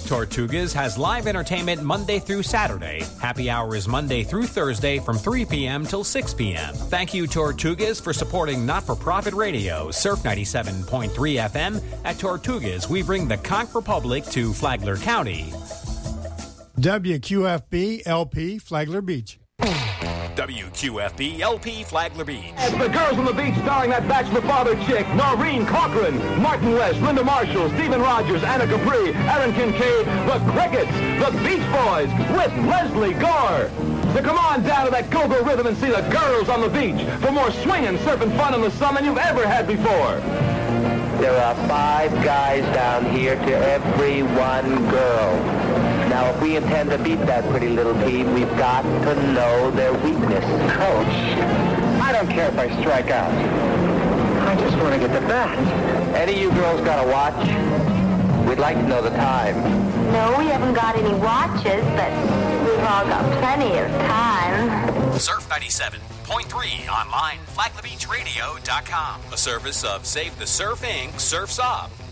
Tortugas has live entertainment Monday through Saturday. Happy hour is Monday through Thursday from 3 p.m. till 6 p.m. Thank you, Tortugas, for supporting not-for-profit radio, Surf 97.3 FM. At Tortugas, we bring the Conch Republic to Flagler County. WQFB LP Flagler Beach. WQFB LP Flagler Beach. As the Girls on the Beach, starring that bachelor father chick, Noreen Cochran, Martin West, Linda Marshall, Stephen Rogers, Anna Capri, Aaron Kincaid, the Crickets, the Beach Boys, with Leslie Gore. So come on down to that go-go rhythm and see the Girls on the Beach for more swinging, surfing fun in the sun than you've ever had before. There are 5 guys down here to every 1 girl. Now, if we intend to beat that pretty little team, we've got to know their weakness. Coach, I don't care if I strike out. I just want to get the bat. Any of you girls got a watch? We'd like to know the time. No, we haven't got any watches, but we've all got plenty of time. Surf 97.3 online, FlaglerBeachRadio.com. A service of Save the Surf Inc. Surf's Up.